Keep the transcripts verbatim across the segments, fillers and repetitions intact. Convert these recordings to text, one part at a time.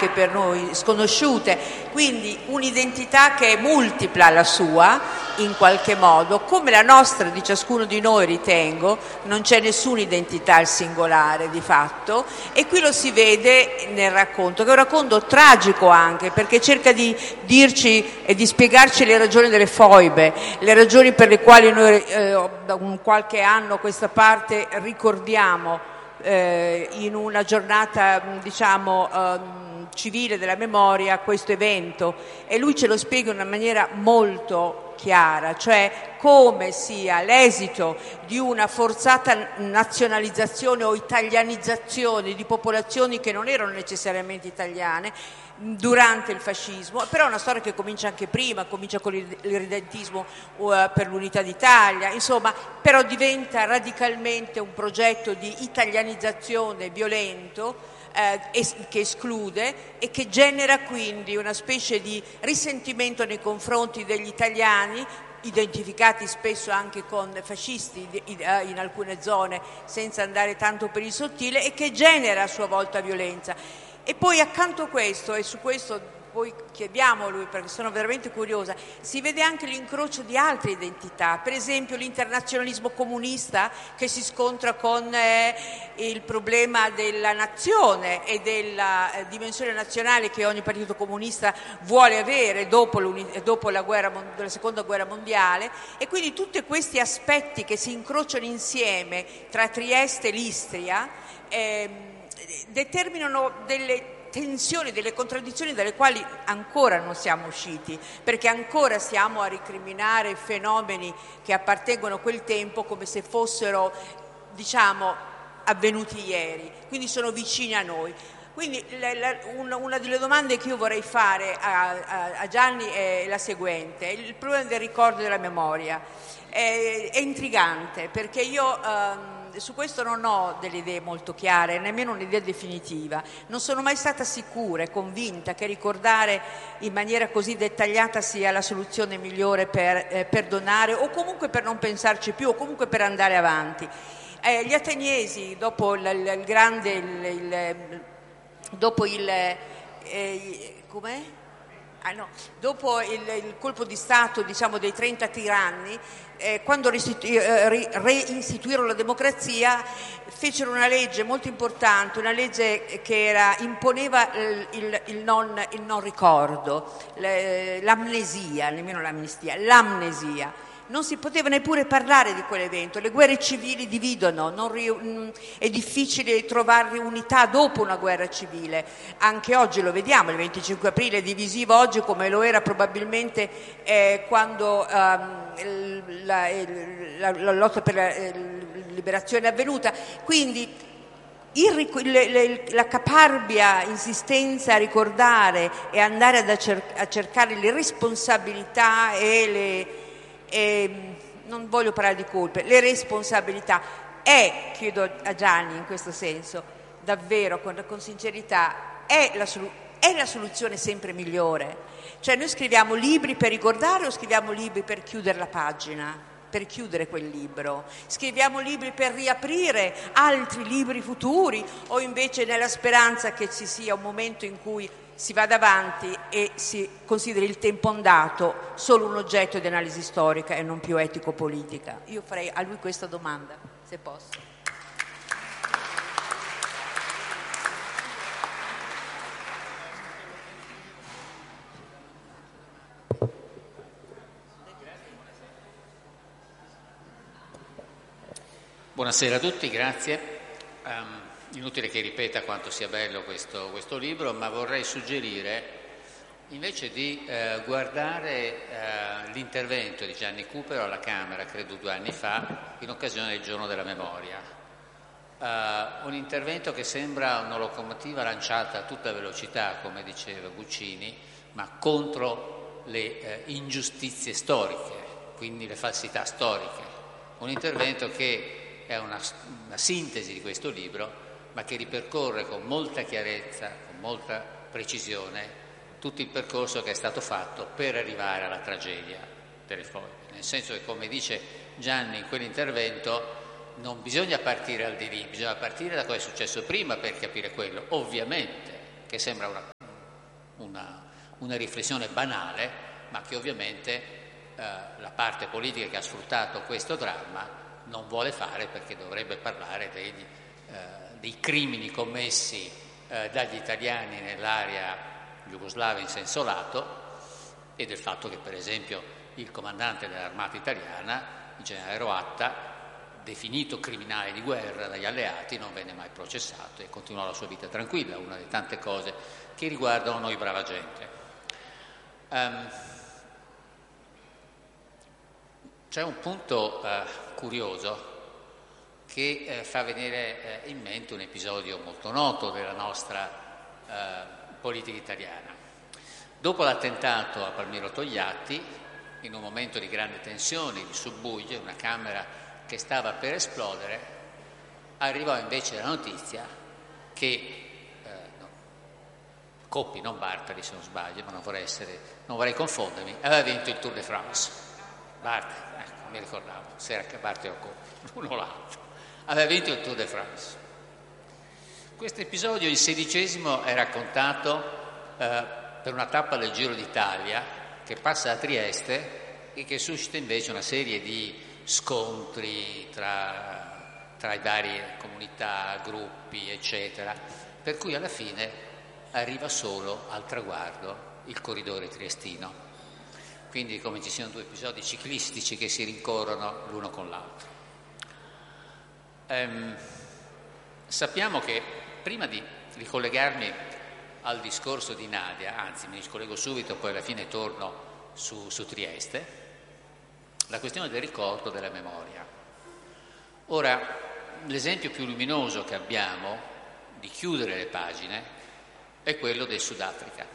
anche per noi sconosciute, quindi un'identità che è multipla la sua in qualche modo, come la nostra di ciascuno di noi, ritengo, non c'è nessuna identità al singolare di fatto, e qui lo si vede nel racconto, che è un racconto tragico anche, perché cerca di dirci e di spiegarci le ragioni delle foibe, le ragioni per le quali noi eh, da un qualche anno a questa parte ricordiamo eh, in una giornata diciamo eh, civile della memoria questo evento, e lui ce lo spiega in una maniera molto chiara, cioè come sia l'esito di una forzata nazionalizzazione o italianizzazione di popolazioni che non erano necessariamente italiane durante il fascismo, però è una storia che comincia anche prima, comincia con l'irredentismo uh, per l'unità d'Italia, insomma, però diventa radicalmente un progetto di italianizzazione violento eh, es- che esclude e che genera quindi una specie di risentimento nei confronti degli italiani, identificati spesso anche con fascisti in alcune zone, senza andare tanto per il sottile, e che genera a sua volta violenza. E poi accanto a questo, e su questo poi chiediamo a lui perché sono veramente curiosa, si vede anche l'incrocio di altre identità, per esempio l'internazionalismo comunista che si scontra con eh, il problema della nazione e della eh, dimensione nazionale che ogni partito comunista vuole avere dopo, dopo la, guerra, la seconda guerra mondiale, e quindi tutti questi aspetti che si incrociano insieme tra Trieste e l'Istria eh, determinano delle tensioni, delle contraddizioni dalle quali ancora non siamo usciti, perché ancora stiamo a ricriminare fenomeni che appartengono a quel tempo come se fossero, diciamo, avvenuti ieri, quindi sono vicini a noi. Quindi la, la, una, una delle domande che io vorrei fare a, a, a Gianni è la seguente: il problema del ricordo e della memoria è, è intrigante, perché io um, su questo non ho delle idee molto chiare, nemmeno un'idea definitiva. Non sono mai stata sicura e convinta che ricordare in maniera così dettagliata sia la soluzione migliore per eh, perdonare, o comunque per non pensarci più, o comunque per andare avanti. Eh, gli ateniesi, dopo il, il grande, il, il, dopo il, eh, com'è? Ah, no. Dopo il, il colpo di Stato, diciamo, dei trenta tiranni, eh, quando eh, reistituirono la democrazia, fecero una legge molto importante, una legge che era, imponeva il, il, il, non, il non ricordo, l'amnesia, nemmeno l'amnistia, l'amnesia. Non si poteva neppure parlare di quell'evento, le guerre civili dividono, non ri- è difficile trovare unità dopo una guerra civile, anche oggi lo vediamo, il venticinque aprile è divisivo oggi come lo era probabilmente eh, quando ehm, la, la, la lotta per la eh, liberazione è avvenuta, quindi il, le, le, la caparbia insistenza a ricordare e andare ad acer- a cercare le responsabilità e le E non voglio parlare di colpe, le responsabilità è, chiedo a Gianni in questo senso, davvero con, con sincerità, è la, è la soluzione sempre migliore? Cioè noi scriviamo libri per ricordare o scriviamo libri per chiudere la pagina, per chiudere quel libro? Scriviamo libri per riaprire altri libri futuri, o invece nella speranza che ci sia un momento in cui si vada avanti e si consideri il tempo andato solo un oggetto di analisi storica e non più etico-politica? Io farei a lui questa domanda, se posso. Buonasera a tutti, grazie. Um, inutile che ripeta quanto sia bello questo, questo libro, ma vorrei suggerire invece di eh, guardare eh, l'intervento di Gianni Cupero alla Camera, credo due anni fa, in occasione del Giorno della Memoria. Uh, un intervento che sembra una locomotiva lanciata a tutta velocità, come diceva Guccini, ma contro le eh, ingiustizie storiche, quindi le falsità storiche. Un intervento che è una, una sintesi di questo libro, ma che ripercorre con molta chiarezza, con molta precisione, tutto il percorso che è stato fatto per arrivare alla tragedia delle foibe. Nel senso che, come dice Gianni in quell'intervento, non bisogna partire al di lì, bisogna partire da cosa è successo prima per capire quello. Ovviamente che sembra una, una, una riflessione banale, ma che ovviamente eh, la parte politica che ha sfruttato questo dramma non vuole fare, perché dovrebbe parlare dei, eh, dei crimini commessi eh, dagli italiani nell'area jugoslava in senso lato, e del fatto che, per esempio, il comandante dell'armata italiana, il generale Roatta, definito criminale di guerra dagli alleati, non venne mai processato e continuò la sua vita tranquilla, una delle tante cose che riguardano noi brava gente. Um, c'è un punto uh, curioso che uh, fa venire uh, in mente un episodio molto noto della nostra uh, politica italiana. Dopo l'attentato a Palmiro Togliatti, in un momento di grande tensione, di subbuglio, una Camera che stava per esplodere, arrivò invece la notizia che eh, no, Coppi, non Bartali se non sbaglio, ma non vorrei, essere, non vorrei confondermi, aveva vinto il Tour de France. Bartali, ecco, mi ricordavo, se era Bartali o Coppi, uno o l'altro, aveva vinto il Tour de France. Questo episodio, il sedicesimo, è raccontato eh, per una tappa del Giro d'Italia che passa a Trieste e che suscita invece una serie di scontri tra, tra i varie comunità, gruppi, eccetera, per cui alla fine arriva solo al traguardo il corridore triestino. Quindi come ci siano due episodi ciclistici che si rincorrono l'uno con l'altro. Ehm, sappiamo che, prima di ricollegarmi al discorso di Nadia, anzi mi ricollego subito, poi alla fine torno su, su Trieste, la questione del ricordo, della memoria. Ora, l'esempio più luminoso che abbiamo di chiudere le pagine è quello del Sudafrica.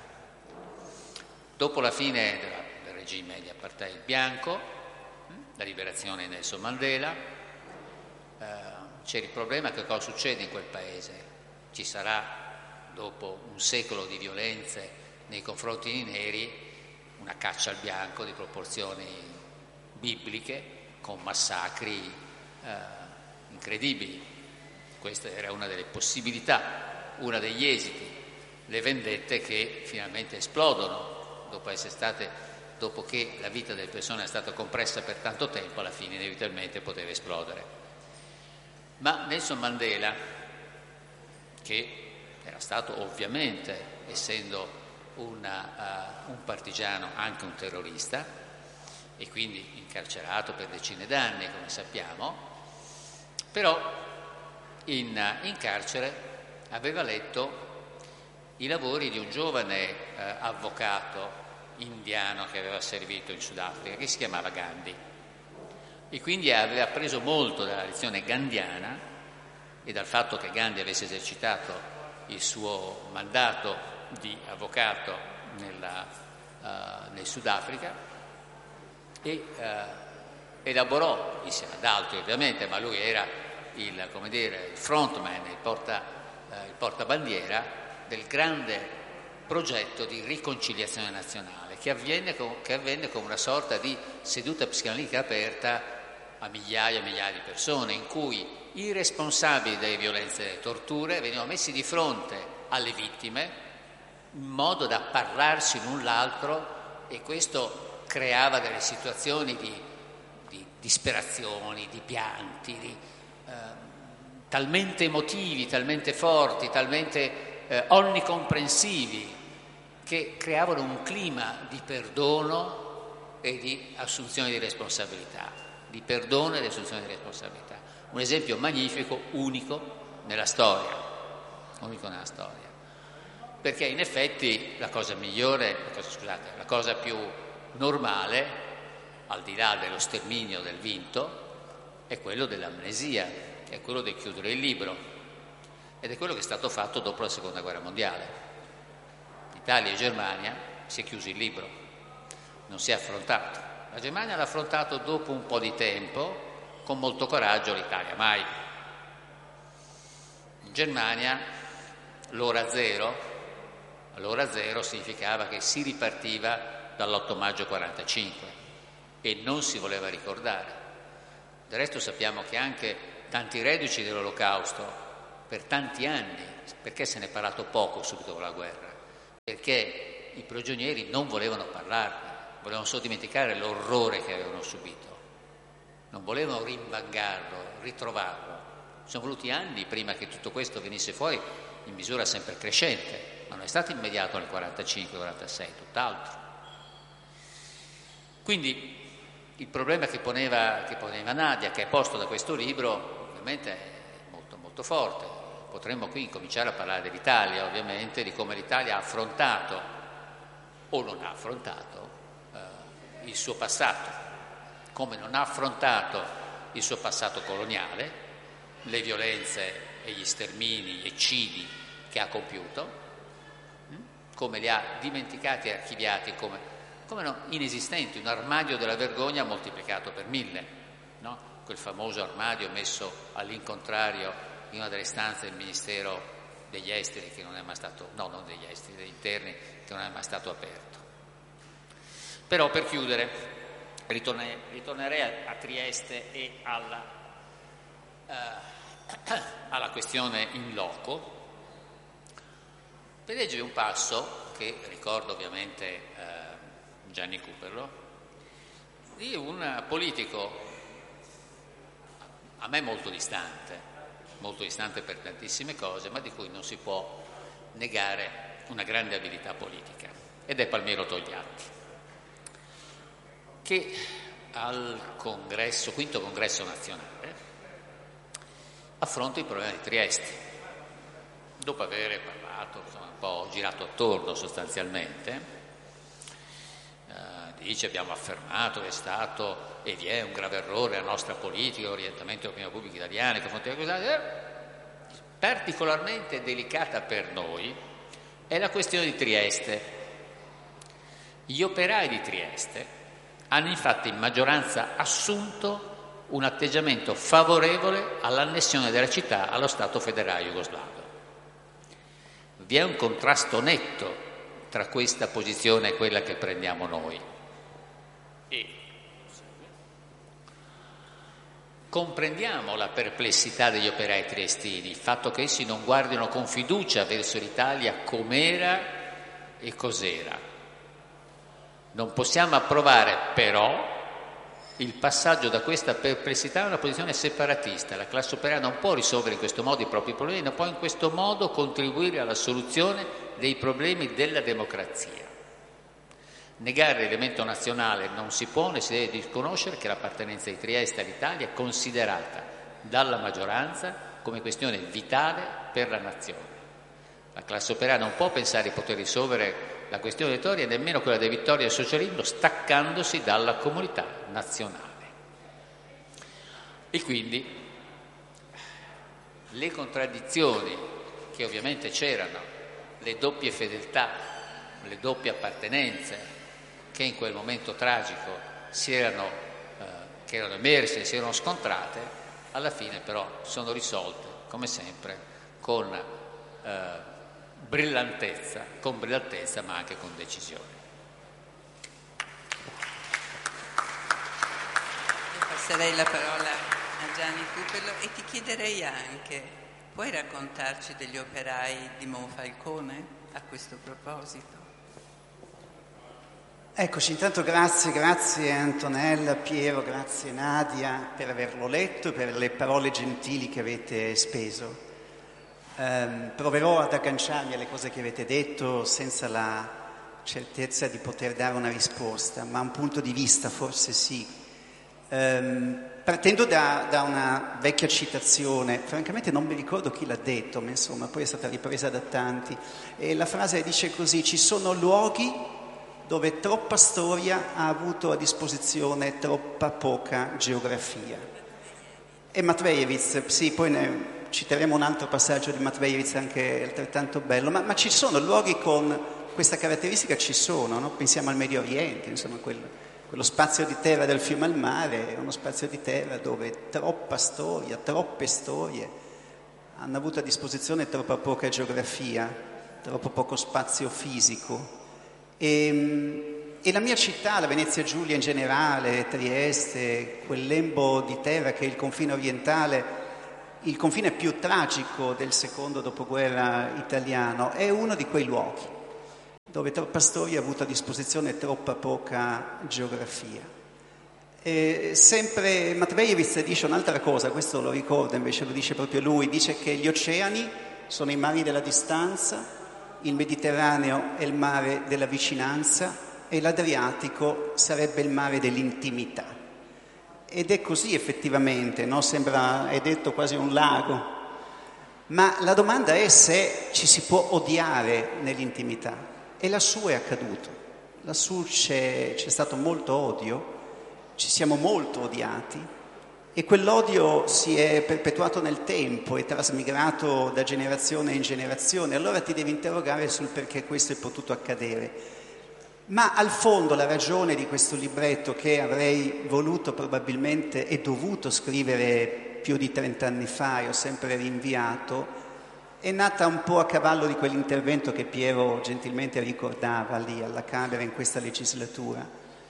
Dopo la fine della, del regime di apartheid bianco, la liberazione di Nelson Mandela, eh, c'è il problema che cosa succede in quel paese. Ci sarà, dopo un secolo di violenze nei confronti dei neri, una caccia al bianco di proporzioni bibliche, con massacri eh, incredibili. Questa era una delle possibilità, una degli esiti, le vendette che finalmente esplodono dopo essere state, dopo che la vita delle persone è stata compressa per tanto tempo, alla fine inevitabilmente poteva esplodere. Ma Nelson Mandela, che era stato ovviamente, essendo una, uh, un partigiano, anche un terrorista, e quindi incarcerato per decine d'anni, come sappiamo, però in, in carcere aveva letto i lavori di un giovane eh, avvocato indiano che aveva servito in Sudafrica, che si chiamava Gandhi, e quindi aveva preso molto dalla lezione gandhiana e dal fatto che Gandhi avesse esercitato il suo mandato di avvocato nella, uh, nel Sudafrica, e eh, elaborò, insieme ad altri ovviamente, ma lui era il, come dire, il frontman, il, porta, eh, il portabandiera del grande progetto di riconciliazione nazionale che, avviene con, che avvenne come una sorta di seduta psicanalitica aperta a migliaia e migliaia di persone, in cui i responsabili delle violenze e delle torture venivano messi di fronte alle vittime in modo da parlarsi l'un l'altro, e questo creava delle situazioni di, di disperazioni, di pianti, di, eh, talmente emotivi, talmente forti, talmente eh, onnicomprensivi, che creavano un clima di perdono e di assunzione di responsabilità, di perdono e di assunzione di responsabilità. Un esempio magnifico, unico nella storia, unico nella storia, perché in effetti la cosa migliore, la cosa, scusate, la cosa più normale, al di là dello sterminio del vinto, è quello dell'amnesia, è quello di chiudere il libro, ed è quello che è stato fatto dopo la seconda guerra mondiale. Italia e Germania si è chiuso il libro, non si è affrontato. La Germania l'ha affrontato dopo un po' di tempo, con molto coraggio, l'Italia mai. In Germania l'ora zero, l'ora zero significava che si ripartiva dall'otto maggio quarantacinque e non si voleva ricordare. Del resto sappiamo che anche tanti reduci dell'Olocausto per tanti anni, perché se ne è parlato poco subito dopo la guerra? Perché i prigionieri non volevano parlarne, volevano solo dimenticare l'orrore che avevano subito, non volevano rimbangarlo, ritrovarlo. Sono voluti anni prima che tutto questo venisse fuori in misura sempre crescente, ma non è stato immediato nel quarantacinque quarantasei, tutt'altro. Quindi il problema che poneva, che poneva Nadia, che è posto da questo libro, ovviamente è molto molto forte. Potremmo qui incominciare a parlare dell'Italia, ovviamente, di come l'Italia ha affrontato o non ha affrontato eh, il suo passato, come non ha affrontato il suo passato coloniale, le violenze e gli stermini, gli eccidi che ha compiuto, come li ha dimenticati e archiviati come, come no, inesistenti, un armadio della vergogna moltiplicato per mille, no? Quel famoso armadio messo all'incontrario in una delle stanze del Ministero degli Esteri, che non è mai stato, no, non degli Esteri, degli Interni, che non è mai stato aperto. Però per chiudere ritorne, ritornerei a, a Trieste e alla, eh, alla questione in loco, per leggere un passo che ricordo ovviamente eh, Gianni Cooperlo, di un politico a me molto distante, molto distante per tantissime cose, ma di cui non si può negare una grande abilità politica, ed è Palmiro Togliatti, che al congresso, quinto congresso nazionale, affronta il problema di Trieste, dopo aver parlato, insomma, un po' girato attorno sostanzialmente. Dice: abbiamo affermato che è stato e vi è un grave errore la nostra politica, l'orientamento dell'opinione pubblica italiana, che fonte eh, particolarmente delicata per noi è la questione di Trieste. Gli operai di Trieste hanno infatti in maggioranza assunto un atteggiamento favorevole all'annessione della città allo Stato federale jugoslavo. Vi è un contrasto netto tra questa posizione e quella che prendiamo noi. E comprendiamo la perplessità degli operai triestini, il fatto che essi non guardino con fiducia verso l'Italia com'era e cos'era. Non possiamo approvare però il passaggio da questa perplessità a una posizione separatista. La classe operaia non può risolvere in questo modo i propri problemi, non può in questo modo contribuire alla soluzione dei problemi della democrazia. Negare l'elemento nazionale non si può, né si deve disconoscere che l'appartenenza di Trieste all'Italia è considerata dalla maggioranza come questione vitale per la nazione. La classe operaia non può pensare di poter risolvere la questione delle vittorie, nemmeno quella delle vittorie del socialismo, staccandosi dalla comunità nazionale. E quindi le contraddizioni che ovviamente c'erano, le doppie fedeltà, le doppie appartenenze che in quel momento tragico si erano, eh, che erano emerse, si erano scontrate, alla fine però sono risolte, come sempre, con eh, brillantezza, con brillantezza ma anche con decisione. Io passerei la parola a Gianni Cooperlo e ti chiederei anche, puoi raccontarci degli operai di Monfalcone a questo proposito? Eccoci, intanto grazie, grazie Antonella, Piero, grazie Nadia per averlo letto e per le parole gentili che avete speso. Um, proverò ad agganciarmi alle cose che avete detto senza la certezza di poter dare una risposta, ma un punto di vista forse sì. Um, partendo da, da una vecchia citazione, francamente non mi ricordo chi l'ha detto, ma insomma poi è stata ripresa da tanti, e la frase dice così: ci sono luoghi dove troppa storia ha avuto a disposizione troppa poca geografia. E Matvejevic, sì, poi ne citeremo un altro passaggio di Matvejevic anche altrettanto bello, ma, ma ci sono luoghi con questa caratteristica, ci sono, no? Pensiamo al Medio Oriente, insomma, quello, quello spazio di terra del fiume al mare è uno spazio di terra dove troppa storia, troppe storie hanno avuto a disposizione troppa poca geografia, troppo poco spazio fisico. E, e la mia città, la Venezia Giulia in generale, Trieste, quel lembo di terra che è il confine orientale, il confine più tragico del secondo dopoguerra italiano, è uno di quei luoghi. dove troppa storia ha avuto a disposizione troppa poca geografia. E sempre Matvejevic dice un'altra cosa, questo lo ricordo, invece lo dice proprio lui, dice che gli oceani sono i mari della distanza, il Mediterraneo è il mare della vicinanza e l'Adriatico sarebbe il mare dell'intimità. Ed è così effettivamente, no? Sembra, è detto, quasi un lago, ma la domanda è se ci si può odiare nell'intimità. E lassù è accaduto, lassù c'è, c'è stato molto odio, ci siamo molto odiati e quell'odio si è perpetuato nel tempo, è trasmigrato da generazione in generazione. Allora ti devi interrogare sul perché questo è potuto accadere. Ma al fondo la ragione di questo libretto, che avrei voluto probabilmente e dovuto scrivere più di trent'anni fa e ho sempre rinviato, è nata un po' a cavallo di quell'intervento che Piero gentilmente ricordava lì alla Camera in questa legislatura,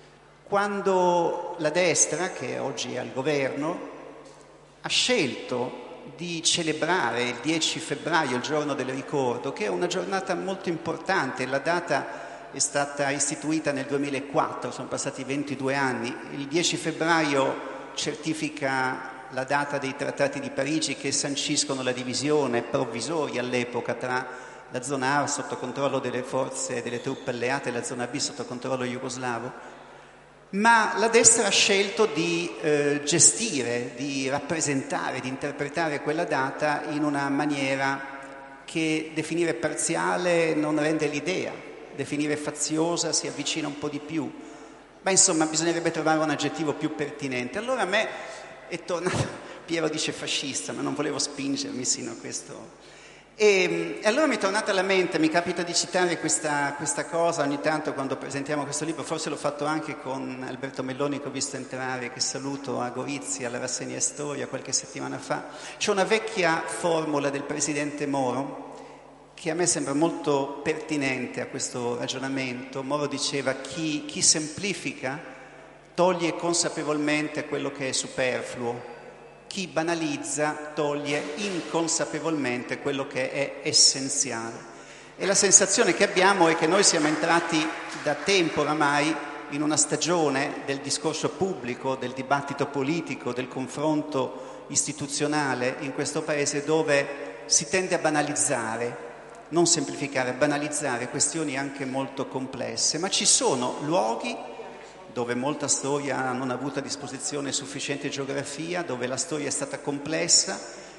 quando la destra, che oggi è al governo, ha scelto di celebrare il dieci febbraio, il giorno del ricordo, che è una giornata molto importante. La data è stata istituita nel duemilaquattro, sono passati ventidue anni. Il dieci febbraio certifica la data dei trattati di Parigi che sanciscono la divisione provvisoria all'epoca tra la zona A sotto controllo delle forze delle truppe alleate e la zona B sotto controllo jugoslavo. Ma la destra ha scelto di eh, gestire, di rappresentare, di interpretare quella data in una maniera che definire parziale non rende l'idea, definire faziosa si avvicina un po' di più, ma insomma bisognerebbe trovare un aggettivo più pertinente. Allora a me è tornato, Piero dice fascista, ma non volevo spingermi sino a questo. E, e allora mi è tornata alla mente, mi capita di citare questa, questa cosa ogni tanto quando presentiamo questo libro, forse l'ho fatto anche con Alberto Melloni che ho visto entrare, che saluto a Gorizia alla rassegna Storia qualche settimana fa. C'è una vecchia formula del presidente Moro che a me sembra molto pertinente a questo ragionamento. Moro diceva: chi, chi semplifica toglie consapevolmente quello che è superfluo, chi banalizza toglie inconsapevolmente quello che è essenziale. E la sensazione che abbiamo è che noi siamo entrati da tempo oramai in una stagione del discorso pubblico, del dibattito politico, del confronto istituzionale in questo Paese, dove si tende a banalizzare, non semplificare, banalizzare questioni anche molto complesse, ma ci sono luoghi dove molta storia non ha avuto a disposizione sufficiente geografia, dove la storia è stata complessa,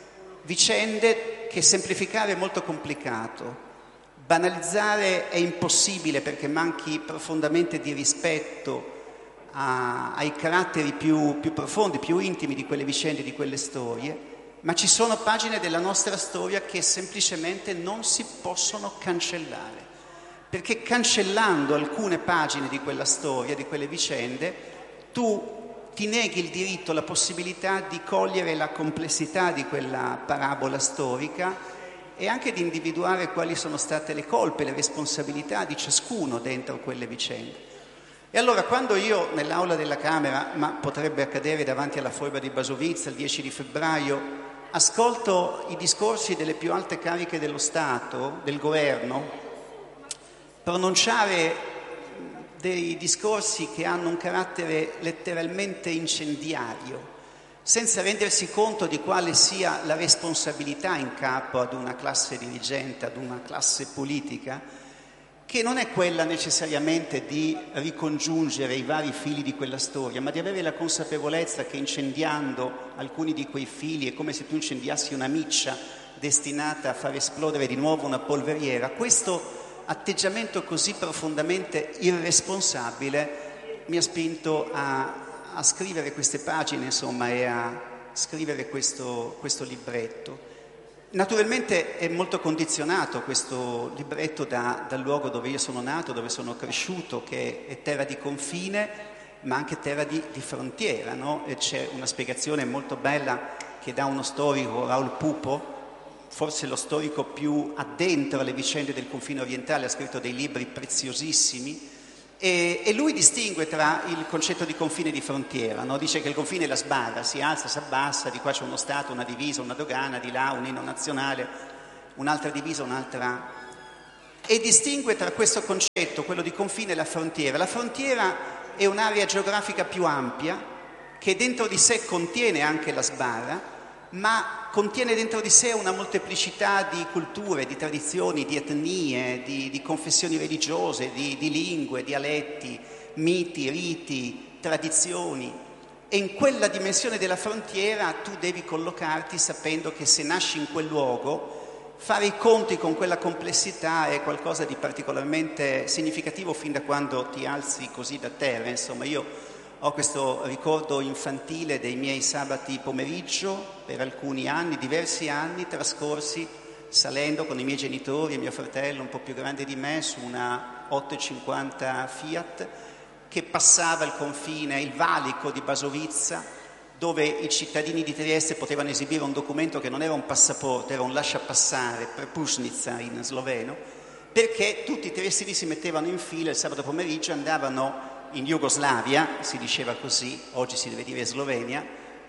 vicende che semplificare è molto complicato, banalizzare è impossibile perché manchi profondamente di rispetto a, ai caratteri più, più profondi, più intimi di quelle vicende, di quelle storie, ma ci sono pagine della nostra storia che semplicemente non si possono cancellare. Perché cancellando alcune pagine di quella storia, di quelle vicende, tu ti neghi il diritto, la possibilità di cogliere la complessità di quella parabola storica e anche di individuare quali sono state le colpe, le responsabilità di ciascuno dentro quelle vicende. E allora quando io nell'aula della Camera, ma potrebbe accadere davanti alla foiba di Basovizza il dieci di febbraio, ascolto i discorsi delle più alte cariche dello Stato, del governo, pronunciare dei discorsi che hanno un carattere letteralmente incendiario, senza rendersi conto di quale sia la responsabilità in capo ad una classe dirigente, ad una classe politica, che non è quella necessariamente di ricongiungere i vari fili di quella storia, ma di avere la consapevolezza che incendiando alcuni di quei fili è come se tu incendiassi una miccia destinata a far esplodere di nuovo una polveriera. Questo atteggiamento così profondamente irresponsabile mi ha spinto a, a scrivere queste pagine, insomma, e a scrivere questo, questo libretto. Naturalmente è molto condizionato questo libretto da, dal luogo dove io sono nato, dove sono cresciuto, che è terra di confine, ma anche terra di, di frontiera, no? E c'è una spiegazione molto bella che dà uno storico, Raul Pupo, forse lo storico più addentro alle vicende del confine orientale, ha scritto dei libri preziosissimi e, e lui distingue tra il concetto di confine e di frontiera, no? Dice che il confine è la sbarra, si alza, si abbassa, di qua c'è uno Stato, una divisa, una dogana, di là un inno nazionale, un'altra divisa, un'altra... e distingue tra questo concetto, quello di confine, e la frontiera. La frontiera è un'area geografica più ampia che dentro di sé contiene anche la sbarra, ma contiene dentro di sé una molteplicità di culture, di tradizioni, di etnie, di, di confessioni religiose, di, di lingue, dialetti, miti, riti, tradizioni. E in quella dimensione della frontiera tu devi collocarti sapendo che se nasci in quel luogo, fare i conti con quella complessità è qualcosa di particolarmente significativo fin da quando ti alzi così da terra. Insomma, io ho questo ricordo infantile dei miei sabati pomeriggio per alcuni anni, diversi anni trascorsi salendo con i miei genitori e mio fratello un po' più grande di me su una ottocentocinquanta Fiat che passava il confine, il valico di Basovizza, dove i cittadini di Trieste potevano esibire un documento che non era un passaporto, era un lasciapassare, prepusnica in sloveno, perché tutti i triestini si mettevano in fila il sabato pomeriggio, andavano in Jugoslavia, si diceva così, oggi si deve dire Slovenia,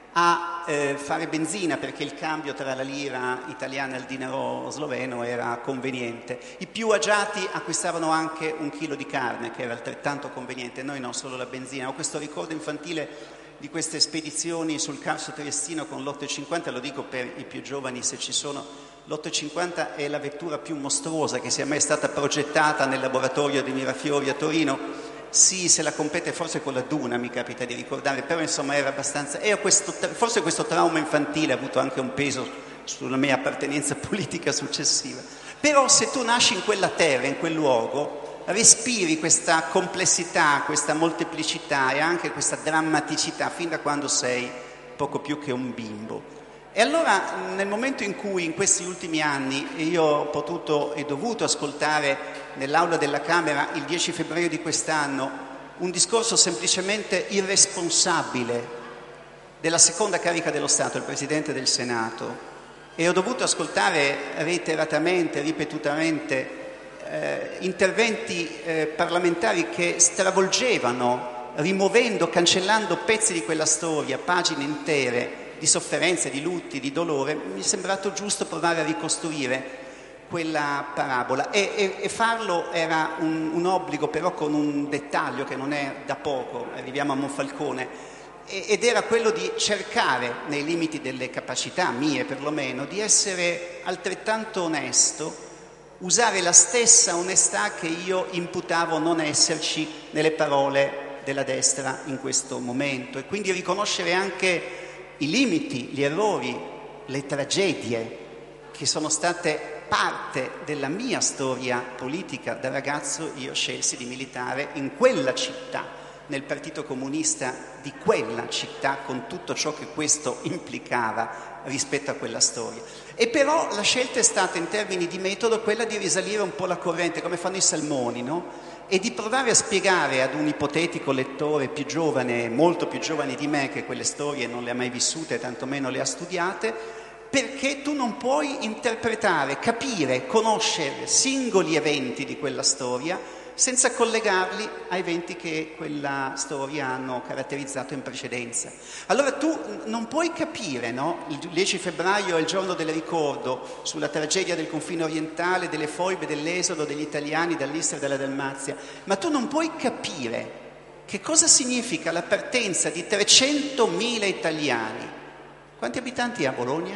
a eh, fare benzina perché il cambio tra la lira italiana e il dinaro sloveno era conveniente. I più agiati acquistavano anche un chilo di carne che era altrettanto conveniente, noi no, solo la benzina. Ho questo ricordo infantile di queste spedizioni sul Carso triestino con l'ottocentocinquanta, lo dico per i più giovani se ci sono. L'ottocentocinquanta è la vettura più mostruosa che sia mai stata progettata nel laboratorio di Mirafiori a Torino. Sì, se la compete forse con la Duna, mi capita di ricordare, però insomma era abbastanza... E questo, forse questo trauma infantile ha avuto anche un peso sulla mia appartenenza politica successiva. Però se tu nasci in quella terra, in quel luogo, respiri questa complessità, questa molteplicità e anche questa drammaticità fin da quando sei poco più che un bimbo. E allora nel momento in cui in questi ultimi anni io ho potuto e dovuto ascoltare nell'aula della Camera il dieci febbraio di quest'anno un discorso semplicemente irresponsabile della seconda carica dello Stato, il Presidente del Senato, e ho dovuto ascoltare reiteratamente, ripetutamente eh, interventi eh, parlamentari che stravolgevano, rimuovendo, cancellando pezzi di quella storia, pagine intere di sofferenze, di lutti, di dolore, mi è sembrato giusto provare a ricostruire quella parabola e, e, e farlo era un, un obbligo, però con un dettaglio che non è da poco, arriviamo a Monfalcone, e, ed era quello di cercare, nei limiti delle capacità mie perlomeno, di essere altrettanto onesto, usare la stessa onestà che io imputavo non esserci nelle parole della destra in questo momento, e quindi riconoscere anche i limiti, gli errori, le tragedie che sono state parte della mia storia politica. Da ragazzo io scelsi di militare in quella città, nel Partito Comunista di quella città, con tutto ciò che questo implicava rispetto a quella storia. E però la scelta è stata in termini di metodo quella di risalire un po' la corrente, come fanno i salmoni, no? E di provare a spiegare ad un ipotetico lettore più giovane, molto più giovane di me, che quelle storie non le ha mai vissute, tantomeno le ha studiate, perché tu non puoi interpretare, capire, conoscere singoli eventi di quella storia senza collegarli a eventi che quella storia hanno caratterizzato in precedenza. Allora tu non puoi capire, no? Il dieci febbraio è il giorno del ricordo sulla tragedia del confine orientale, delle foibe, dell'esodo degli italiani dall'Istria e dalla Dalmazia, ma tu non puoi capire che cosa significa la partenza di trecentomila italiani. Quanti abitanti ha Bologna?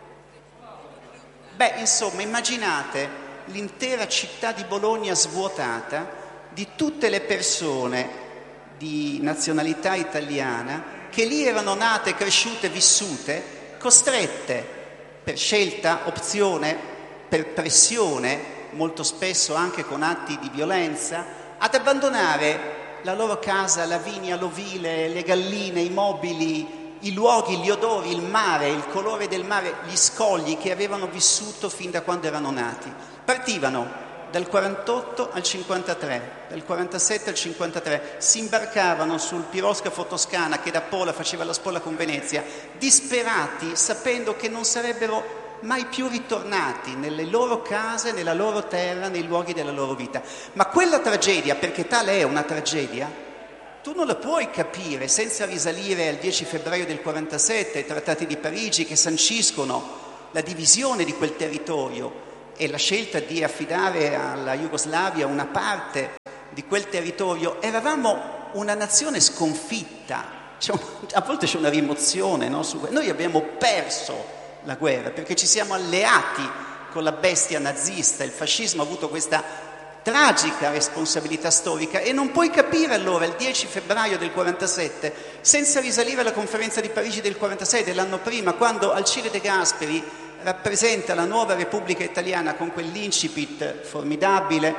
Beh, insomma, immaginate l'intera città di Bologna svuotata di tutte le persone di nazionalità italiana che lì erano nate, cresciute, vissute, costrette per scelta, opzione, per pressione, molto spesso anche con atti di violenza, ad abbandonare la loro casa, la vigna, l'ovile, le galline, i mobili, i luoghi, gli odori, il mare, il colore del mare, gli scogli che avevano vissuto fin da quando erano nati. Partivano dal quarantotto al cinquantatré, dal quarantasette al cinquantatré, si imbarcavano sul piroscafo Toscana che da Pola faceva la spola con Venezia, disperati, sapendo che non sarebbero mai più ritornati nelle loro case, nella loro terra, nei luoghi della loro vita. Ma quella tragedia, perché tale è una tragedia, tu non la puoi capire senza risalire al dieci febbraio del quarantasette, ai trattati di Parigi che sanciscono la divisione di quel territorio e la scelta di affidare alla Jugoslavia una parte di quel territorio, eravamo una nazione sconfitta. C'è un, a volte c'è una rimozione, no? Su, noi abbiamo perso la guerra perché ci siamo alleati con la bestia nazista. Il fascismo ha avuto questa tragica responsabilità storica e non puoi capire allora il dieci febbraio del quarantasette senza risalire alla conferenza di Parigi del quarantasei, dell'anno prima, quando Alcide De Gasperi rappresenta la nuova Repubblica Italiana con quell'incipit formidabile: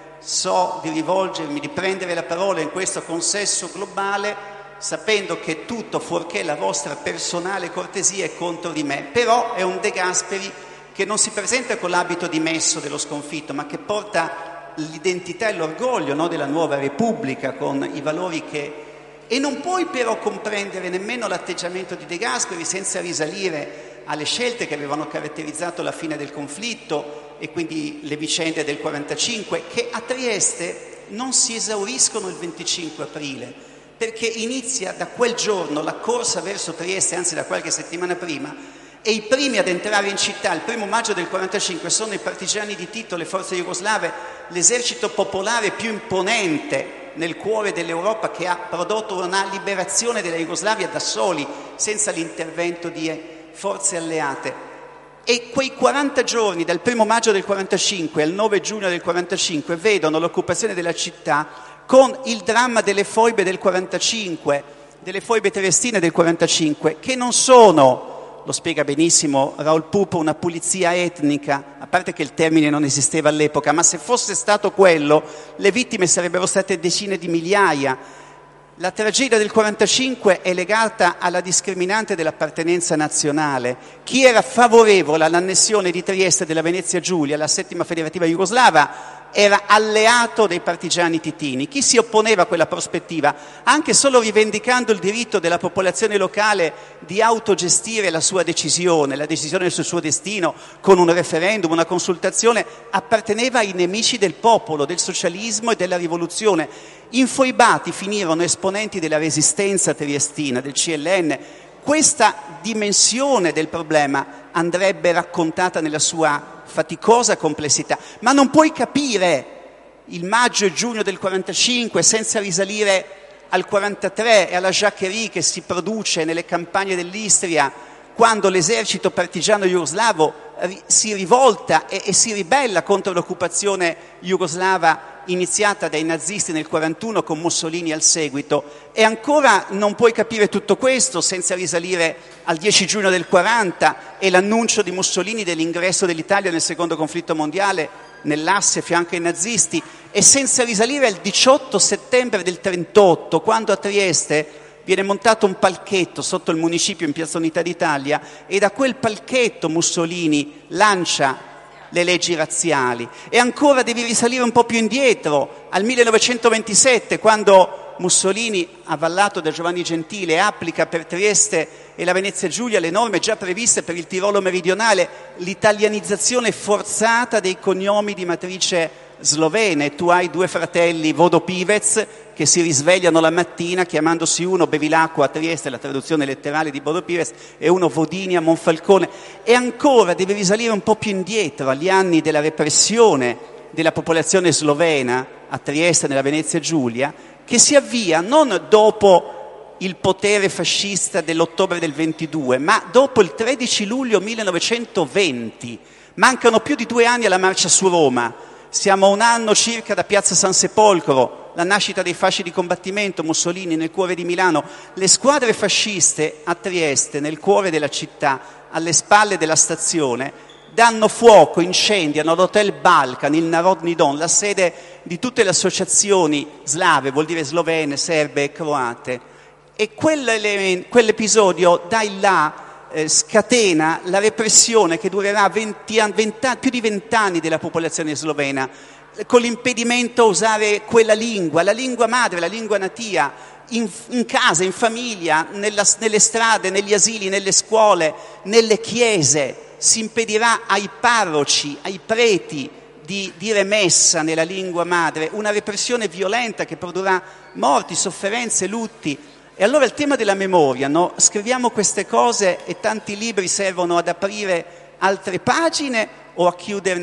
so di rivolgermi, di prendere la parola in questo consesso globale, sapendo che tutto fuorché la vostra personale cortesia è contro di me. Però è un De Gasperi che non si presenta con l'abito dimesso dello sconfitto, ma che porta l'identità e l'orgoglio, no, della nuova Repubblica, con i valori che... E non puoi però comprendere nemmeno l'atteggiamento di De Gasperi senza risalire alle scelte che avevano caratterizzato la fine del conflitto e quindi le vicende del quarantacinque, che a Trieste non si esauriscono il venticinque aprile, perché inizia da quel giorno la corsa verso Trieste, anzi da qualche settimana prima, e i primi ad entrare in città il primo maggio del quarantacinque sono i partigiani di Tito, le forze jugoslave, l'esercito popolare più imponente nel cuore dell'Europa, che ha prodotto una liberazione della Jugoslavia da soli, senza l'intervento di forze alleate. E quei quaranta giorni, dal primo maggio del quarantacinque al nove giugno del quarantacinque, vedono l'occupazione della città con il dramma delle foibe del quarantacinque, delle foibe triestine del quarantacinque, che non sono, lo spiega benissimo Raoul Pupo, una pulizia etnica, a parte che il termine non esisteva all'epoca, ma se fosse stato quello, le vittime sarebbero state decine di migliaia. La tragedia del quarantacinque è legata alla discriminante dell'appartenenza nazionale. Chi era favorevole all'annessione di Trieste della Venezia Giulia, la settima federativa jugoslava, era alleato dei partigiani titini. Chi si opponeva a quella prospettiva, anche solo rivendicando il diritto della popolazione locale di autogestire la sua decisione, la decisione sul suo destino, con un referendum, una consultazione, apparteneva ai nemici del popolo, del socialismo e della rivoluzione. Infoibati finirono esponenti della resistenza triestina, del C L N. Questa dimensione del problema andrebbe raccontata nella sua faticosa complessità, ma non puoi capire il maggio e giugno del quarantacinque senza risalire al quarantatré e alla Jacquerie che si produce nelle campagne dell'Istria, quando l'esercito partigiano jugoslavo si rivolta e, e si ribella contro l'occupazione jugoslava iniziata dai nazisti nel quarantuno con Mussolini al seguito. E ancora non puoi capire tutto questo senza risalire al dieci giugno del quaranta e l'annuncio di Mussolini dell'ingresso dell'Italia nel secondo conflitto mondiale nell'asse fianco ai nazisti, e senza risalire al diciotto settembre del trentotto, quando a Trieste viene montato un palchetto sotto il municipio in Piazza Unità d'Italia e da quel palchetto Mussolini lancia le leggi razziali. E ancora devi risalire un po' più indietro, al millenovecentoventisette, quando Mussolini, avallato da Giovanni Gentile, applica per Trieste e la Venezia Giulia le norme già previste per il Tirolo meridionale, l'italianizzazione forzata dei cognomi di matrice slovena. E tu hai due fratelli Vodopivec che si risvegliano la mattina chiamandosi uno Bevilacqua a Trieste, la traduzione letterale di Vodopivec, e uno Vodini a Monfalcone. E ancora devi risalire un po' più indietro, agli anni della repressione della popolazione slovena a Trieste nella Venezia Giulia, che si avvia non dopo il potere fascista dell'ottobre del ventidue, ma dopo il tredici luglio millenovecentoventi. Mancano più di due anni alla marcia su Roma. Siamo a un anno circa da Piazza San Sepolcro, la nascita dei fasci di combattimento, Mussolini nel cuore di Milano. Le squadre fasciste a Trieste, nel cuore della città, alle spalle della stazione, danno fuoco, incendiano l'Hotel Balkan, il Narodni Dom, la sede di tutte le associazioni slave, vuol dire slovene, serbe e croate. E quell'episodio dà il là, eh, scatena la repressione che durerà venti, venti, più di vent'anni della popolazione slovena, con l'impedimento a usare quella lingua, la lingua madre, la lingua natia, in, in casa, in famiglia, nella, nelle strade, negli asili, nelle scuole, nelle chiese. Si impedirà ai parroci, ai preti di dire messa nella lingua madre, una repressione violenta che produrrà morti, sofferenze, lutti. E allora il tema della memoria, no? Scriviamo queste cose e tanti libri servono ad aprire altre pagine o a chiuderne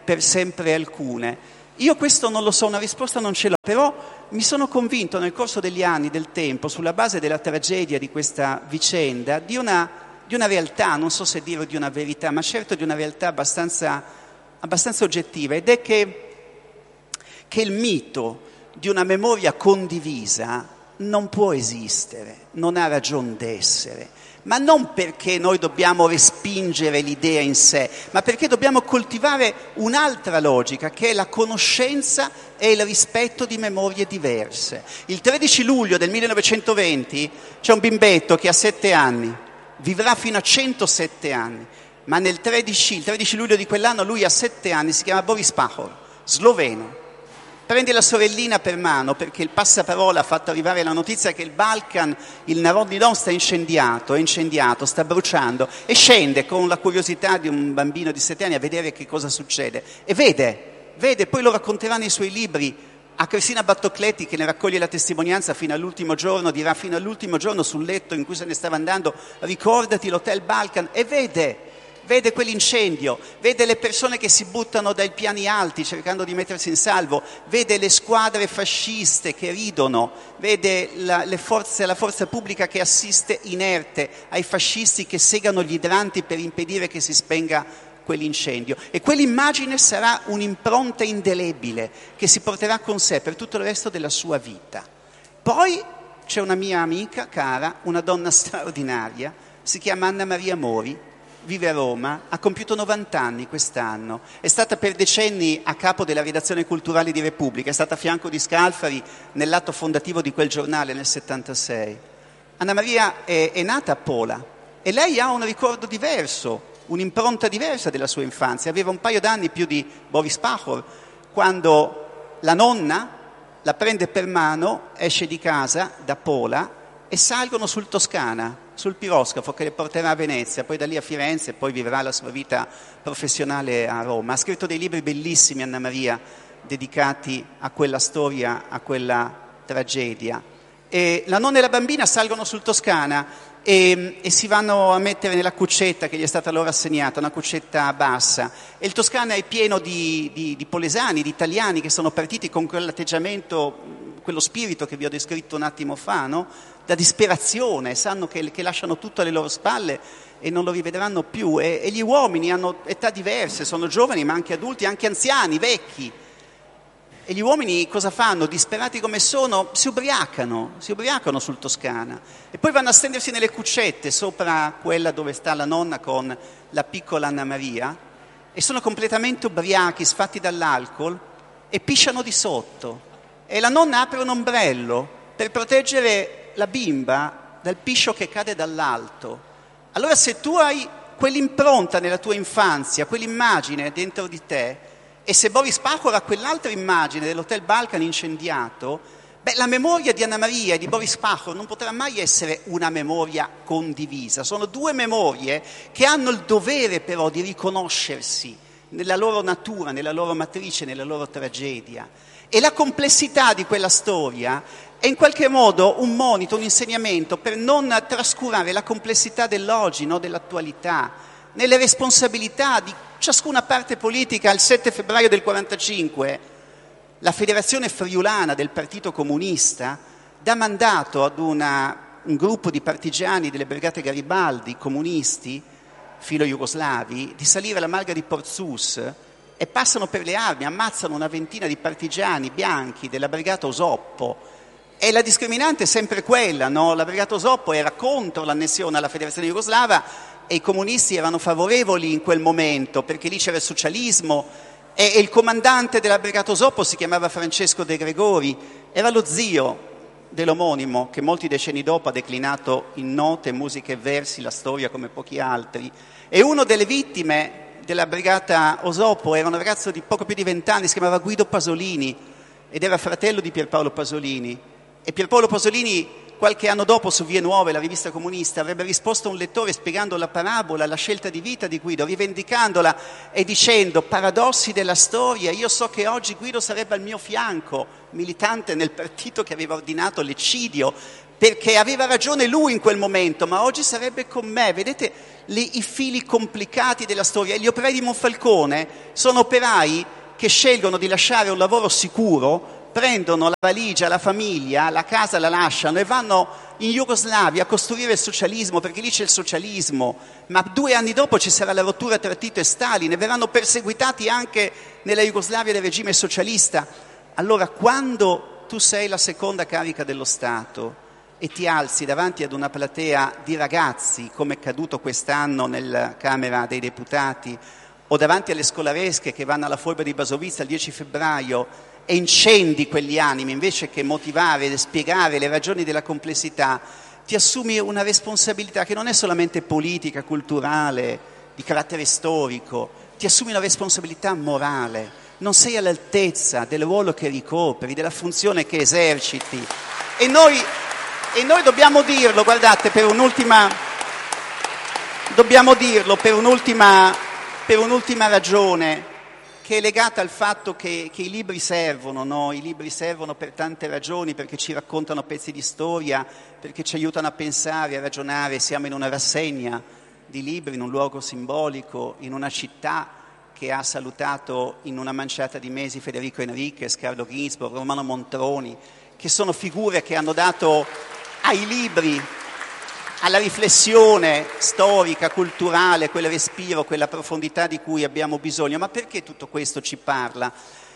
per sempre alcune? Io questo non lo so, una risposta non ce l'ho, però mi sono convinto nel corso degli anni, del tempo, sulla base della tragedia di questa vicenda, di una, di una realtà, non so se dire di una verità, ma certo di una realtà abbastanza, abbastanza oggettiva, ed è che, che il mito di una memoria condivisa non può esistere, non ha ragion d'essere, ma non perché noi dobbiamo respingere l'idea in sé, ma perché dobbiamo coltivare un'altra logica, che è la conoscenza e il rispetto di memorie diverse. Il tredici luglio del millenovecentoventi c'è un bimbetto che ha sette anni, vivrà fino a centosette anni, ma nel tredici, il tredici luglio di quell'anno lui ha sette anni, si chiama Boris Pahor, sloveno. Prende la sorellina per mano perché il passaparola ha fatto arrivare la notizia che il Balkan, il Narodni Dom, sta incendiato, è incendiato, sta bruciando, e scende con la curiosità di un bambino di sette anni a vedere che cosa succede. E vede, vede, poi lo racconterà nei suoi libri. A Cristina Battocletti, che ne raccoglie la testimonianza fino all'ultimo giorno, dirà fino all'ultimo giorno sul letto in cui se ne stava andando: ricordati l'Hotel Balkan, e vede. Vede quell'incendio, vede le persone che si buttano dai piani alti cercando di mettersi in salvo, vede le squadre fasciste che ridono, vede la, le forze, la forza pubblica che assiste inerte ai fascisti che segano gli idranti per impedire che si spenga quell'incendio. E quell'immagine sarà un'impronta indelebile che si porterà con sé per tutto il resto della sua vita. Poi c'è una mia amica cara, una donna straordinaria, si chiama Anna Maria Mori, vive a Roma, ha compiuto novanta anni quest'anno, è stata per decenni a capo della redazione culturale di Repubblica, è stata a fianco di Scalfari nell'atto fondativo di quel giornale nel settantasei. Anna Maria è, è nata a Pola e lei ha un ricordo diverso, un'impronta diversa della sua infanzia. Aveva un paio d'anni più di Boris Pahor quando la nonna la prende per mano, esce di casa da Pola e salgono sul Toscana, sul piroscafo che le porterà a Venezia, poi da lì a Firenze, e poi vivrà la sua vita professionale a Roma. Ha scritto dei libri bellissimi, Anna Maria, dedicati a quella storia, a quella tragedia. E la nonna e la bambina salgono sul Toscana e, e si vanno a mettere nella cuccetta che gli è stata loro assegnata, una cuccetta bassa. E il Toscana è pieno di, di, di polesani, di italiani che sono partiti con quell'atteggiamento, quello spirito che vi ho descritto un attimo fa, no? Da disperazione, sanno che, che lasciano tutto alle loro spalle e non lo rivedranno più. E, e gli uomini hanno età diverse, sono giovani ma anche adulti, anche anziani, vecchi. E gli uomini cosa fanno? Disperati come sono, si ubriacano, si ubriacano sul Toscana. E poi vanno a stendersi nelle cuccette sopra quella dove sta la nonna con la piccola Anna Maria e sono completamente ubriachi, sfatti dall'alcol, e pisciano di sotto. E la nonna apre un ombrello per proteggere la bimba dal piscio che cade dall'alto. Allora se tu hai quell'impronta nella tua infanzia, quell'immagine dentro di te, e se Boris Pahor ha quell'altra immagine dell'Hotel Balkan incendiato, beh, la memoria di Anna Maria e di Boris Pahor non potrà mai essere una memoria condivisa. Sono due memorie che hanno il dovere però di riconoscersi nella loro natura, nella loro matrice, nella loro tragedia. E la complessità di quella storia è in qualche modo un monito, un insegnamento per non trascurare la complessità dell'oggi, no? Dell'attualità, nelle responsabilità di ciascuna parte politica. Il sette febbraio del quarantacinque la Federazione Friulana del Partito Comunista dà mandato ad una, un gruppo di partigiani delle Brigate Garibaldi, comunisti, filo-jugoslavi, di salire alla Marga di Porzus e passano per le armi, ammazzano una ventina di partigiani bianchi della Brigata Osoppo. E la discriminante è sempre quella, no? La Brigata Osoppo era contro l'annessione alla Federazione Jugoslava e i comunisti erano favorevoli in quel momento perché lì c'era il socialismo e, e il comandante della Brigata Osoppo si chiamava Francesco De Gregori, era lo zio dell'omonimo che molti decenni dopo ha declinato in note, musiche e versi la storia come pochi altri. E uno delle vittime della Brigata Osoppo era un ragazzo di poco più di vent'anni, si chiamava Guido Pasolini ed era fratello di Pierpaolo Pasolini. E Pierpaolo Pasolini, qualche anno dopo, su Vie Nuove, la rivista comunista, avrebbe risposto a un lettore spiegando la parabola, la scelta di vita di Guido, rivendicandola e dicendo: paradossi della storia, io so che oggi Guido sarebbe al mio fianco, militante nel partito che aveva ordinato l'eccidio, perché aveva ragione lui in quel momento, ma oggi sarebbe con me. Vedete le, i fili complicati della storia. E gli operai di Monfalcone sono operai che scelgono di lasciare un lavoro sicuro, prendono la valigia, la famiglia, la casa la lasciano e vanno in Jugoslavia a costruire il socialismo, perché lì c'è il socialismo, ma due anni dopo ci sarà la rottura tra Tito e Stalin e verranno perseguitati anche nella Jugoslavia del regime socialista. Allora, quando tu sei la seconda carica dello Stato e ti alzi davanti ad una platea di ragazzi, come è accaduto quest'anno nella Camera dei Deputati, o davanti alle scolaresche che vanno alla foiba di Basovizza il dieci febbraio e incendi quegli animi, invece che motivare e spiegare le ragioni della complessità, ti assumi una responsabilità che non è solamente politica, culturale, di carattere storico, ti assumi una responsabilità morale, non sei all'altezza del ruolo che ricopri, della funzione che eserciti. E noi, e noi dobbiamo dirlo, guardate, per un'ultima, dobbiamo dirlo per un'ultima, per un'ultima ragione, che è legata al fatto che, che i libri servono, no? I libri servono per tante ragioni, perché ci raccontano pezzi di storia, perché ci aiutano a pensare, a ragionare. Siamo in una rassegna di libri, in un luogo simbolico, in una città che ha salutato in una manciata di mesi Federico Enriquez, Carlo Ginzburg, Romano Montroni, che sono figure che hanno dato ai libri, alla riflessione storica, culturale, quel respiro, quella profondità di cui abbiamo bisogno. Ma perché tutto questo ci parla?